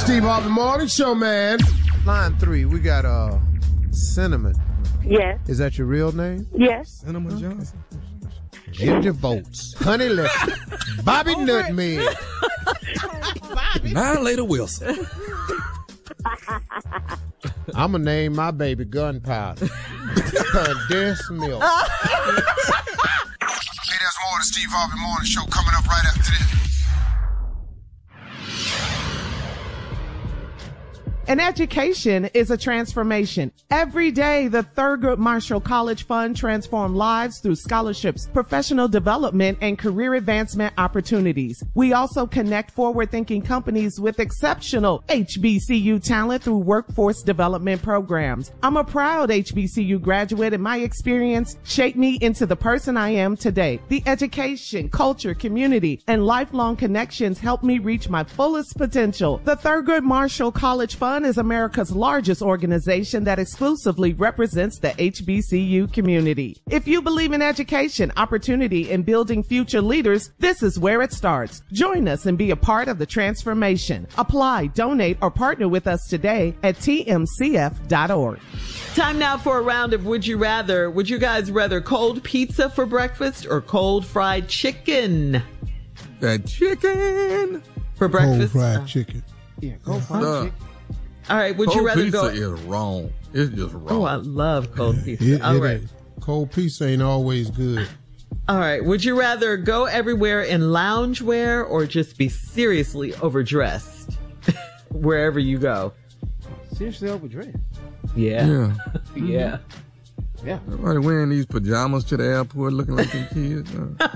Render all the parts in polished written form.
Steve Harvey Morning Show, man. Line 3, we got Cinnamon. Yes. Is that your real name? Yes. Cinnamon Johnson. Ginger Votes. Honey Lipstick. Bobby Nutmeg. Violator Wilson. I'm going to name my baby Gunpowder. Condensed milk. Hey, there's more of the Steve Harvey Morning Show coming up right after this. An education is a transformation. Every day, the Thurgood Marshall College Fund transforms lives through scholarships, professional development, and career advancement opportunities. We also connect forward-thinking companies with exceptional HBCU talent through workforce development programs. I'm a proud HBCU graduate, and my experience shaped me into the person I am today. The education, culture, community, and lifelong connections helped me reach my fullest potential. The Thurgood Marshall College Fund is America's largest organization that exclusively represents the HBCU community. If you believe in education, opportunity, and building future leaders, this is where it starts. Join us and be a part of the transformation. Apply, donate, or partner with us today at tmcf.org. Time now for a round of Would You Rather. Would you guys rather cold pizza for breakfast or cold fried chicken? That chicken. For breakfast? Cold fried chicken. Yeah, cold fried chicken. All right, would you rather pizza go? is wrong. It's just wrong. Oh, I love cold pizza. All right. Cold pizza ain't always good. All right. Would you rather go everywhere in loungewear or just be seriously overdressed wherever you go? Seriously overdressed? Yeah. Yeah. Yeah. Everybody wearing these pajamas to the airport looking like them kids.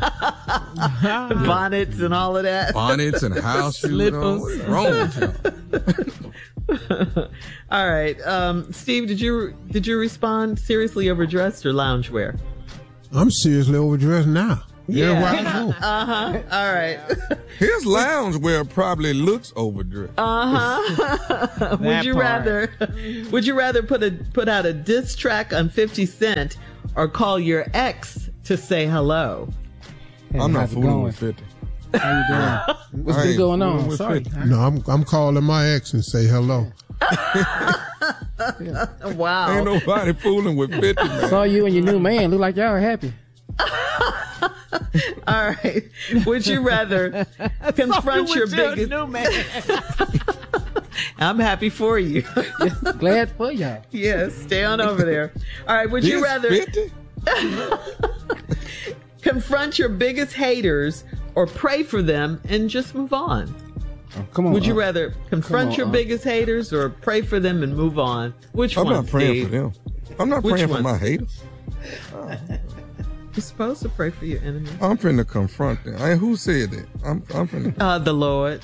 Bonnets and all of that. Bonnets and house shoes. Slippers. What's wrong with y'all? All right. Steve, did you respond seriously overdressed or loungewear? I'm seriously overdressed now. Yeah. Everywhere I go. Uh-huh. All right. His loungewear probably looks overdressed. Uh-huh. Would you rather put out a diss track on 50 Cent or call your ex to say hello? Hey, I'm not how's it fooling going? with 50. How you doing? What's I been ain't going fooling on? with Sorry. 50. No, I'm calling my ex and say hello. Wow. Ain't nobody fooling with 50, man. Saw you and your new man. Look like y'all are happy. All right. Would you rather confront your biggest... new man. I'm happy for you. Glad for y'all. Yes, stay on over there. All right. Would you This rather 50? confront your biggest haters or pray for them and just move on? Oh, come on. Would you rather confront your biggest haters or pray for them and move on? Which I'm one? not praying Steve? for them. I'm not Which praying for one? my haters. You're supposed to pray for your enemy. I'm finna confront them. Who said that? I'm finna. The Lord.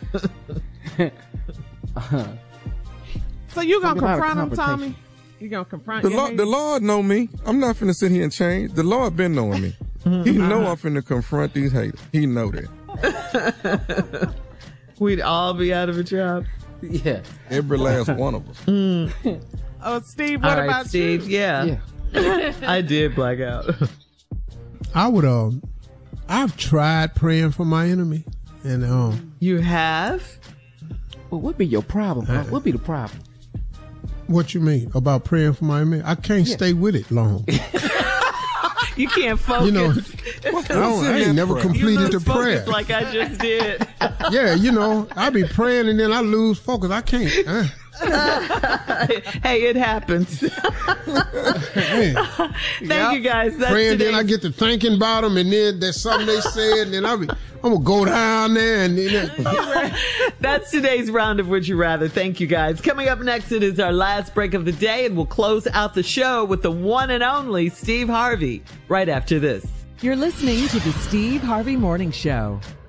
So you gonna Talking about a confront him, Tommy? confrontation. You gonna confront The your Lord, haters? the Lord know me. I'm not finna sit here and change. The Lord been knowing me. He know I'm finna confront these haters. He know that. We'd all be out of a job. Yeah. Every last one of us. Oh, Steve, what All right, about Steve? you? Yeah. I did black out. I would I've tried praying for my enemy, and You have? Well, what be your problem? Huh? What be the problem? what you mean about praying for my enemy? I can't stay with it long. You can't focus. You know, I ain't never you completed lose the prayer. focus like I just did. Yeah, you know, I be praying and then I lose focus. I can't. Hey, it happens. Man. Thank you guys. That's Praying, then today's- I get to thinking about them, and then there's something they said, and then I'm gonna go down there, and then That's today's round of Would You Rather. Thank you guys. Coming up next, it is our last break of the day, and we'll close out the show with the one and only Steve Harvey right after this. You're listening to the Steve Harvey Morning Show.